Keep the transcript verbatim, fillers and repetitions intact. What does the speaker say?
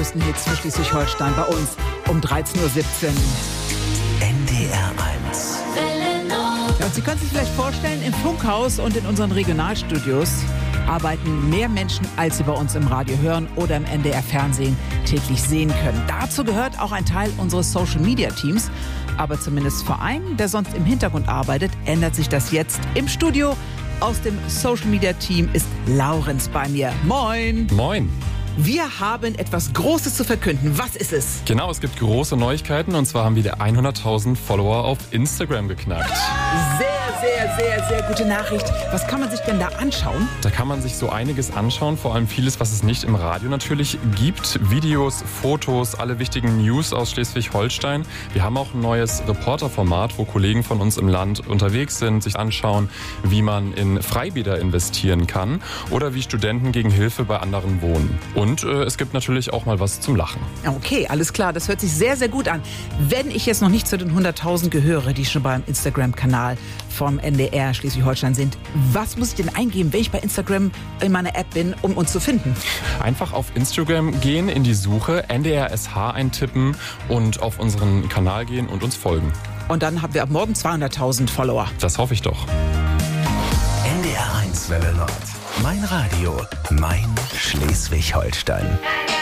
größten Hits für Schleswig-Holstein bei uns um dreizehn Uhr siebzehn. N D R eins. Ja, und Sie können sich vielleicht vorstellen, im Funkhaus und in unseren Regionalstudios arbeiten mehr Menschen, als Sie bei uns im Radio hören oder im N D R-Fernsehen täglich sehen können. Dazu gehört auch ein Teil unseres Social-Media-Teams. Aber zumindest für einen, der sonst im Hintergrund arbeitet, ändert sich das jetzt im Studio. Aus dem Social-Media-Team ist Laurenz bei mir. Moin! Moin! Wir haben etwas Großes zu verkünden. Was ist es? Genau, es gibt große Neuigkeiten und zwar haben wir die hunderttausend Follower auf Instagram geknackt. Sehr, sehr, sehr, sehr gute Nachricht. Was kann man sich denn da anschauen? Da kann man sich so einiges anschauen, vor allem vieles, was es nicht im Radio natürlich gibt. Videos, Fotos, alle wichtigen News aus Schleswig-Holstein. Wir haben auch ein neues Reporterformat, wo Kollegen von uns im Land unterwegs sind, sich anschauen, wie man in Freibäder investieren kann oder wie Studenten gegen Hilfe bei anderen wohnen. Und äh, es gibt natürlich auch mal was zum Lachen. Okay, alles klar. Das hört sich sehr, sehr gut an. Wenn ich jetzt noch nicht zu den hunderttausend gehöre, die schon beim Instagram-Kanal vom N D R Schleswig-Holstein sind, was muss ich denn eingeben, wenn ich bei Instagram in meiner App bin, um uns zu finden? Einfach auf Instagram gehen, in die Suche, N D R S H eintippen und auf unseren Kanal gehen und uns folgen. Und dann haben wir ab morgen zweihunderttausend Follower. Das hoffe ich doch. N D R eins Welle Nord. Mein Radio, mein Schleswig-Holstein.